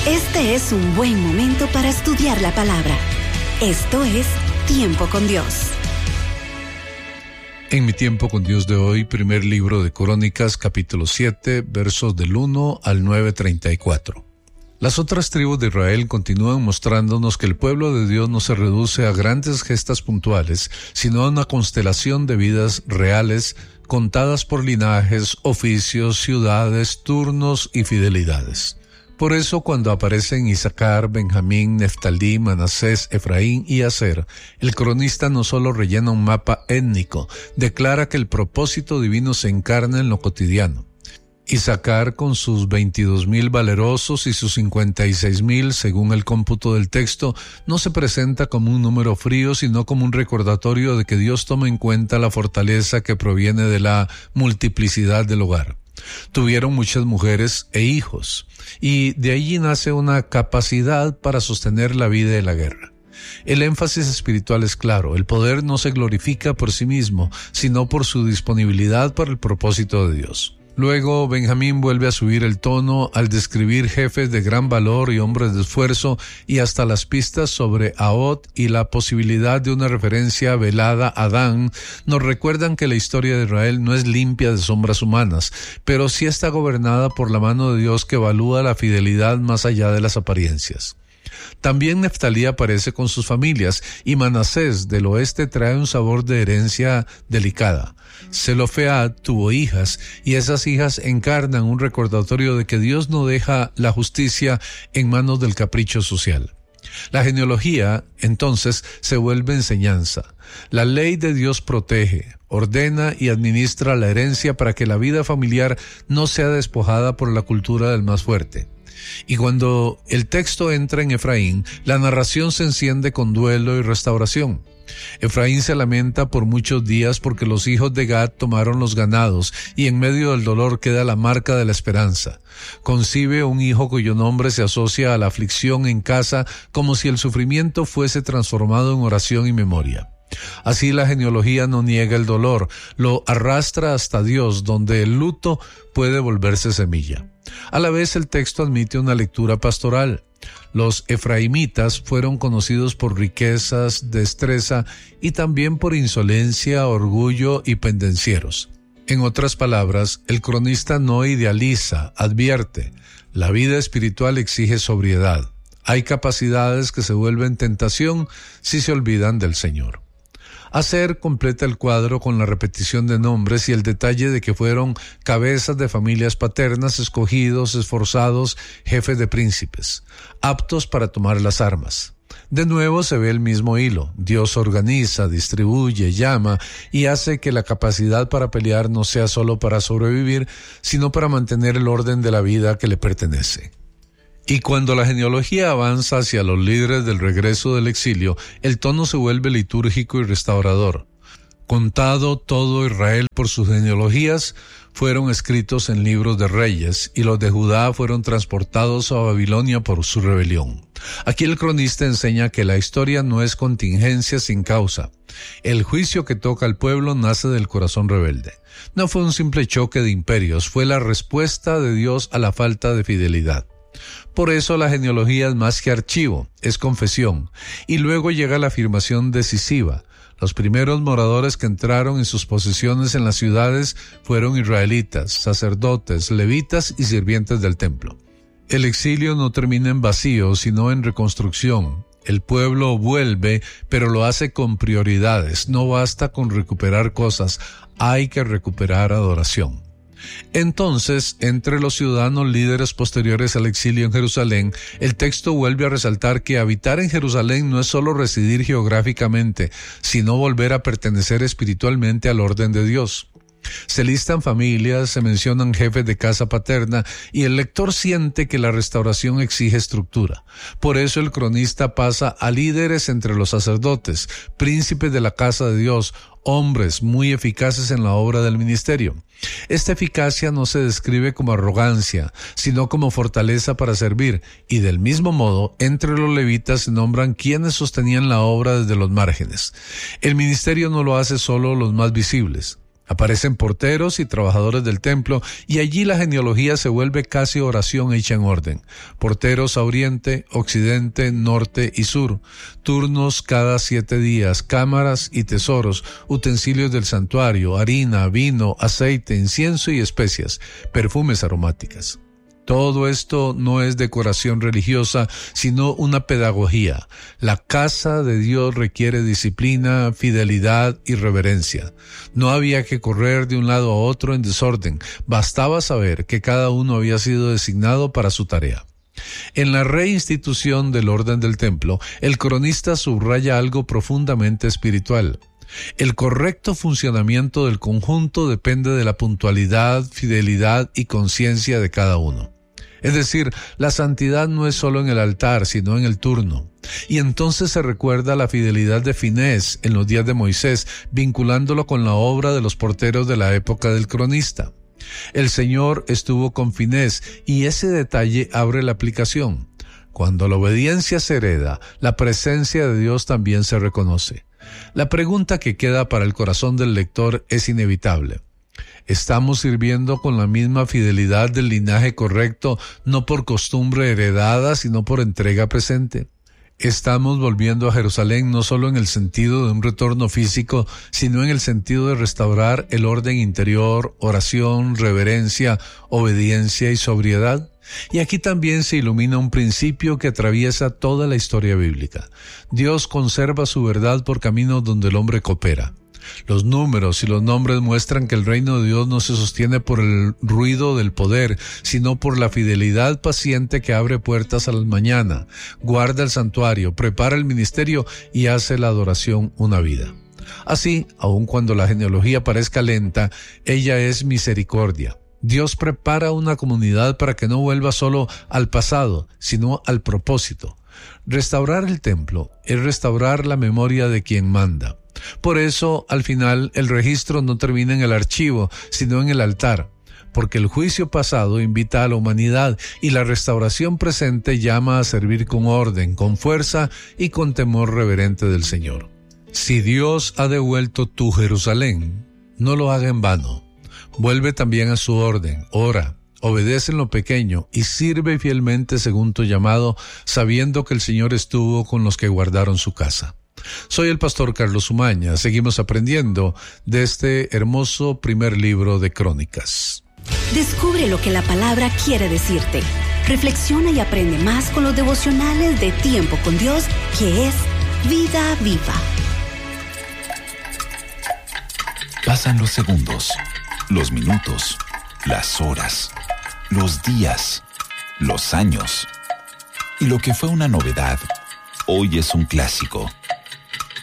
Este es un buen momento para estudiar la palabra. Esto es Tiempo con Dios. En mi Tiempo con Dios de hoy, primer libro de Crónicas, capítulo 7, versos del 1 al 9:34. Las otras tribus de Israel continúan mostrándonos que el pueblo de Dios no se reduce a grandes gestas puntuales, sino a una constelación de vidas reales, contadas por linajes, oficios, ciudades, turnos y fidelidades. Por eso, cuando aparecen Isaacar, Benjamín, Neftalí, Manasés, Efraín y Aser, el cronista no solo rellena un mapa étnico, declara que el propósito divino se encarna en lo cotidiano. Isaacar, con sus 22,000 valerosos y sus 56,000, según el cómputo del texto, no se presenta como un número frío, sino como un recordatorio de que Dios toma en cuenta la fortaleza que proviene de la multiplicidad del hogar. Tuvieron muchas mujeres e hijos, y de allí nace una capacidad para sostener la vida y la guerra. El énfasis espiritual es claro: el poder no se glorifica por sí mismo, sino por su disponibilidad para el propósito de Dios. Luego, Benjamín vuelve a subir el tono al describir jefes de gran valor y hombres de esfuerzo, y hasta las pistas sobre Ahod y la posibilidad de una referencia velada a Dan nos recuerdan que la historia de Israel no es limpia de sombras humanas, pero sí está gobernada por la mano de Dios, que evalúa la fidelidad más allá de las apariencias. También Neftalí aparece con sus familias, y Manasés del oeste trae un sabor de herencia delicada. Zelofead tuvo hijas, y esas hijas encarnan un recordatorio de que Dios no deja la justicia en manos del capricho social. La genealogía, entonces, se vuelve enseñanza. La ley de Dios protege, ordena y administra la herencia para que la vida familiar no sea despojada por la cultura del más fuerte. Y cuando el texto entra en Efraín, la narración se enciende con duelo y restauración. Efraín se lamenta por muchos días porque los hijos de Gad tomaron los ganados, y en medio del dolor queda la marca de la esperanza. Concibe un hijo cuyo nombre se asocia a la aflicción en casa, como si el sufrimiento fuese transformado en oración y memoria. Así la genealogía no niega el dolor, lo arrastra hasta Dios, donde el luto puede volverse semilla. A la vez, el texto admite una lectura pastoral. Los efraimitas fueron conocidos por riquezas, destreza y también por insolencia, orgullo y pendencieros. En otras palabras, el cronista no idealiza, advierte: la vida espiritual exige sobriedad. Hay capacidades que se vuelven tentación si se olvidan del Señor. Aser completa el cuadro con la repetición de nombres y el detalle de que fueron cabezas de familias paternas, escogidos, esforzados, jefes de príncipes, aptos para tomar las armas. De nuevo se ve el mismo hilo. Dios organiza, distribuye, llama y hace que la capacidad para pelear no sea solo para sobrevivir, sino para mantener el orden de la vida que le pertenece. Y cuando la genealogía avanza hacia los líderes del regreso del exilio, el tono se vuelve litúrgico y restaurador. Contado todo Israel por sus genealogías, fueron escritos en libros de reyes, y los de Judá fueron transportados a Babilonia por su rebelión. Aquí el cronista enseña que la historia no es contingencia sin causa. El juicio que toca al pueblo nace del corazón rebelde. No fue un simple choque de imperios, fue la respuesta de Dios a la falta de fidelidad. Por eso la genealogía es más que archivo, es confesión. Y luego llega la afirmación decisiva. Los primeros moradores que entraron en sus posesiones en las ciudades fueron israelitas, sacerdotes, levitas y sirvientes del templo. El exilio no termina en vacío, sino en reconstrucción. El pueblo vuelve, pero lo hace con prioridades. No basta con recuperar cosas, hay que recuperar adoración. Entonces, entre los ciudadanos líderes posteriores al exilio en Jerusalén, el texto vuelve a resaltar que habitar en Jerusalén no es solo residir geográficamente, sino volver a pertenecer espiritualmente al orden de Dios. Se listan familias, se mencionan jefes de casa paterna, y el lector siente que la restauración exige estructura. Por eso el cronista pasa a líderes entre los sacerdotes, príncipes de la casa de Dios, hombres muy eficaces en la obra del ministerio. Esta eficacia no se describe como arrogancia, sino como fortaleza para servir, y del mismo modo, entre los levitas se nombran quienes sostenían la obra desde los márgenes. El ministerio no lo hace solo los más visibles. Aparecen porteros y trabajadores del templo, y allí la genealogía se vuelve casi oración hecha en orden. Porteros a oriente, occidente, norte y sur. Turnos cada 7 días, cámaras y tesoros, utensilios del santuario, harina, vino, aceite, incienso y especias, perfumes aromáticas. Todo esto no es decoración religiosa, sino una pedagogía. La casa de Dios requiere disciplina, fidelidad y reverencia. No había que correr de un lado a otro en desorden. Bastaba saber que cada uno había sido designado para su tarea. En la reinstitución del orden del templo, el cronista subraya algo profundamente espiritual. El correcto funcionamiento del conjunto depende de la puntualidad, fidelidad y conciencia de cada uno. Es decir, la santidad no es solo en el altar, sino en el turno. Y entonces se recuerda la fidelidad de Finés en los días de Moisés, vinculándolo con la obra de los porteros de la época del cronista. El Señor estuvo con Finés, y ese detalle abre la aplicación. Cuando la obediencia se hereda, la presencia de Dios también se reconoce. La pregunta que queda para el corazón del lector es inevitable. ¿Estamos sirviendo con la misma fidelidad del linaje correcto, no por costumbre heredada, sino por entrega presente? Estamos volviendo a Jerusalén no solo en el sentido de un retorno físico, sino en el sentido de restaurar el orden interior, oración, reverencia, obediencia y sobriedad. Y aquí también se ilumina un principio que atraviesa toda la historia bíblica. Dios conserva su verdad por caminos donde el hombre coopera. Los números y los nombres muestran que el reino de Dios no se sostiene por el ruido del poder, sino por la fidelidad paciente que abre puertas a la mañana, guarda el santuario, prepara el ministerio y hace la adoración una vida. Así, aun cuando la genealogía parezca lenta, ella es misericordia. Dios prepara una comunidad para que no vuelva solo al pasado, sino al propósito. Restaurar el templo es restaurar la memoria de quien manda. Por eso, al final, el registro no termina en el archivo, sino en el altar, porque el juicio pasado invita a la humanidad y la restauración presente llama a servir con orden, con fuerza y con temor reverente del Señor. Si Dios ha devuelto tu Jerusalén, no lo haga en vano. Vuelve también a su orden, ora, obedece en lo pequeño y sirve fielmente según tu llamado, sabiendo que el Señor estuvo con los que guardaron su casa. Soy el pastor Carlos Umaña. Seguimos aprendiendo de este hermoso primer libro de Crónicas. Descubre lo que la palabra quiere decirte. Reflexiona y aprende más con los devocionales de Tiempo con Dios, que es Vida Viva. Pasan los segundos, los minutos, las horas, los días, los años. Y lo que fue una novedad, hoy es un clásico.